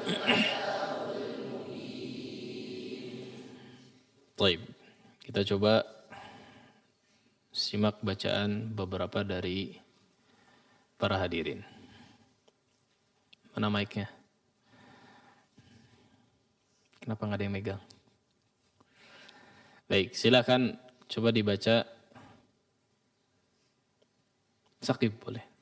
Baik, kita coba simak bacaan beberapa dari para hadirin. Mana mic-nya? Kenapa nggak ada yang megang? Baik, silakan coba dibaca. Sakib boleh.